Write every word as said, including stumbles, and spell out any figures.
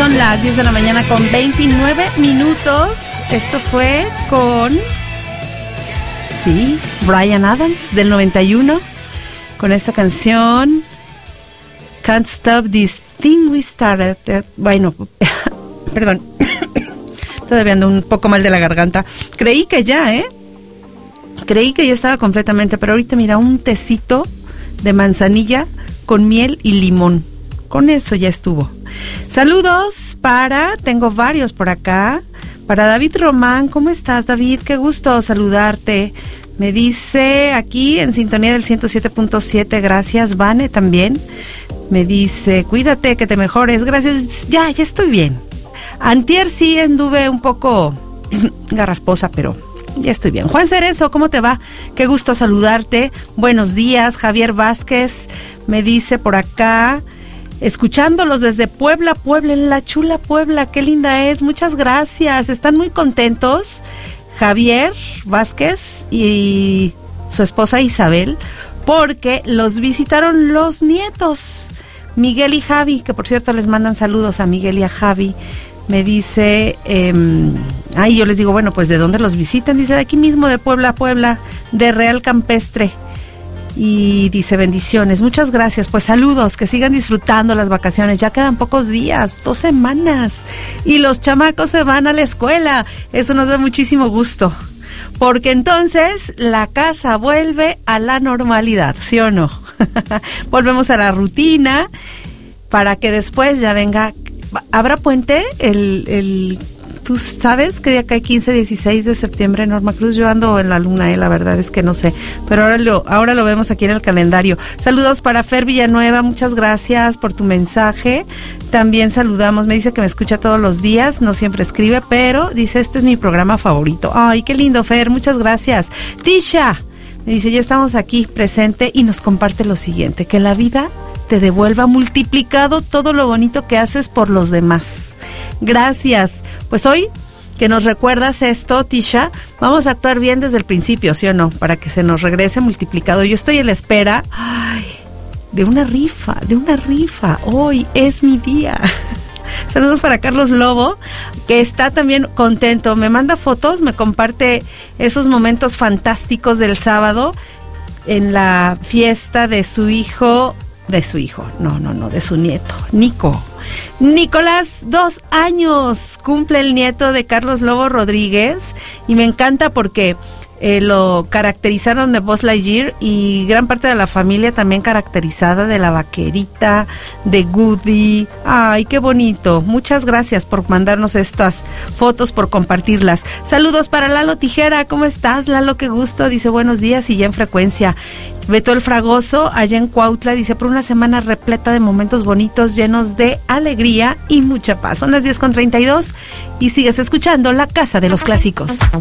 Son las diez de la mañana con veintinueve minutos. Esto fue con... Sí, Bryan Adams del noventa y uno. Con esta canción... Can't Stop This Thing We Started. Bueno, perdón. Todavía ando un poco mal de la garganta. Creí que ya, ¿eh? Creí que ya estaba completamente, pero ahorita mira, un tecito de manzanilla con miel y limón. Con eso ya estuvo. Saludos para, tengo varios por acá, para David Román. ¿Cómo estás, David? Qué gusto saludarte. Me dice aquí en sintonía del ciento siete punto siete, gracias. Vane también me dice, cuídate, que te mejores. Gracias, ya, ya estoy bien. Antier sí anduve un poco garrasposa, pero ya estoy bien. Juan Cerezo, ¿cómo te va? Qué gusto saludarte. Buenos días. Javier Vázquez me dice por acá, escuchándolos desde Puebla, Puebla, en la chula Puebla, qué linda es, muchas gracias, están muy contentos Javier Vázquez y su esposa Isabel, porque los visitaron los nietos, Miguel y Javi, que por cierto les mandan saludos a Miguel y a Javi. Me dice, eh, ay, yo les digo, bueno, pues ¿de dónde los visitan? Dice, de aquí mismo, de Puebla, Puebla, de Real Campestre. Y dice, bendiciones, muchas gracias, pues saludos, que sigan disfrutando las vacaciones, ya quedan pocos días, dos semanas, y los chamacos se van a la escuela, eso nos da muchísimo gusto, porque entonces la casa vuelve a la normalidad, ¿sí o no? Volvemos a la rutina, para que después ya venga, ¿habrá puente? El... el ¿Tú sabes qué día cae? quince, dieciséis de septiembre, Norma Cruz? Yo ando en la luna, eh, la verdad es que no sé, pero ahora lo, ahora lo vemos aquí en el calendario. Saludos para Fer Villanueva, muchas gracias por tu mensaje. También saludamos, me dice que me escucha todos los días, no siempre escribe, pero dice, este es mi programa favorito. Ay, qué lindo, Fer, muchas gracias. Tisha me dice, ya estamos aquí presente, y nos comparte lo siguiente, que la vida te devuelva multiplicado todo lo bonito que haces por los demás. Gracias. Pues hoy que nos recuerdas esto, Tisha, vamos a actuar bien desde el principio, ¿sí o no? Para que se nos regrese multiplicado. Yo estoy en la espera ay, de una rifa, de una rifa. Hoy es mi día. Saludos para Carlos Lobo, que está también contento. Me manda fotos, me comparte esos momentos fantásticos del sábado en la fiesta de su hijo... De su hijo, no, no, no, de su nieto, Nico. Nicolás, dos años, cumple el nieto de Carlos Lobo Rodríguez, y me encanta porque eh, lo caracterizaron de Buzz Lightyear, y gran parte de la familia también caracterizada de la vaquerita, de Woody. Ay, qué bonito. Muchas gracias por mandarnos estas fotos, por compartirlas. Saludos para Lalo Tijera, ¿cómo estás, Lalo? Qué gusto, dice buenos días y ya en frecuencia. Beto el Fragoso, allá en Cuautla, dice, por una semana repleta de momentos bonitos, llenos de alegría y mucha paz. Son las diez con treinta y dos y sigues escuchando La Casa de los Clásicos.